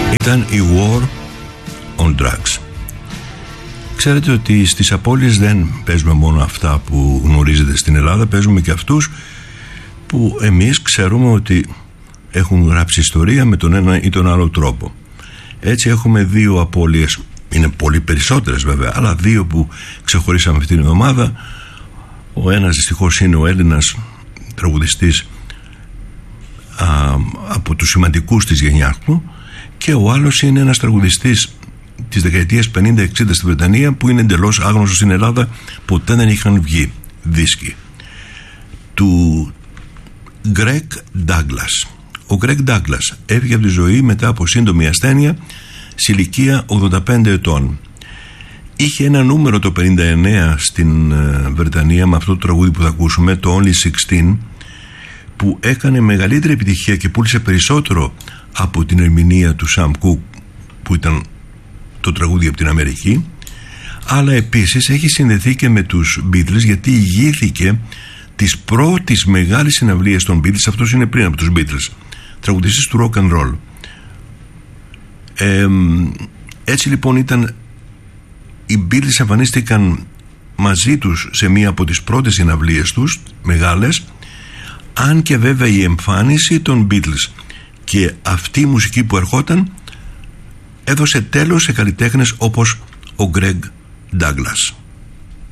Ήταν η War on Drugs. Ξέρετε ότι στις απώλειες δεν παίζουμε μόνο αυτά που γνωρίζετε στην Ελλάδα, παίζουμε και αυτούς που εμείς ξέρουμε ότι έχουν γράψει ιστορία με τον ένα ή τον άλλο τρόπο. Έτσι έχουμε δύο απώλειες, είναι πολύ περισσότερες βέβαια, αλλά δύο που ξεχωρίσαμε αυτήν την εβδομάδα. Ο ένας δυστυχώς είναι ο Έλληνας τραγουδιστής από τους σημαντικούς της γενιάς του, και ο άλλος είναι ένας τραγουδιστής της δεκαετίας 50-60 στη Βρετανία που είναι εντελώς άγνωστος στην Ελλάδα, ποτέ δεν είχαν βγει δίσκοι, του Greg Douglas. Ο Greg Douglas έφυγε από τη ζωή μετά από σύντομη ασθένεια σε ηλικία 85 ετών. Είχε ένα νούμερο το 59 στην Βρετανία με αυτό το τραγούδι που θα ακούσουμε, το Only 16, που έκανε μεγαλύτερη επιτυχία και πούλησε περισσότερο από την ερμηνεία του Sam Cooke που ήταν το τραγούδι από την Αμερική, αλλά επίσης έχει συνδεθεί και με τους Beatles, γιατί ηγήθηκε της πρώτης μεγάλης συναυλίας των Beatles. Αυτός είναι πριν από τους Beatles, τραγουδιστής του rock and roll. Έτσι λοιπόν ήταν, οι Beatles εμφανίστηκαν μαζί τους σε μία από τις πρώτες συναυλίες τους μεγάλες, αν και βέβαια η εμφάνιση των Beatles και αυτή η μουσική που ερχόταν έδωσε τέλος σε καλλιτέχνες όπως ο Greg Douglas.